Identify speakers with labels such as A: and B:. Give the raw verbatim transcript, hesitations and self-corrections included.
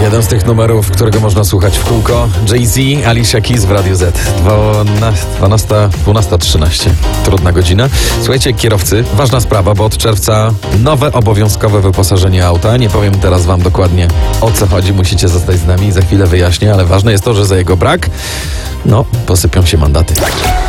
A: Jeden z tych numerów, którego można słuchać w kółko. Jay-Z, Alicia Keys w Radiu Z. dwunasta, dwunasta trzynaście. Trudna godzina. Słuchajcie, kierowcy, ważna sprawa, bo od czerwca nowe obowiązkowe wyposażenie auta. Nie powiem teraz wam dokładnie, o co chodzi. Musicie zostać z nami, za chwilę wyjaśnię, ale ważne jest to, że za jego brak, no, posypią się mandaty.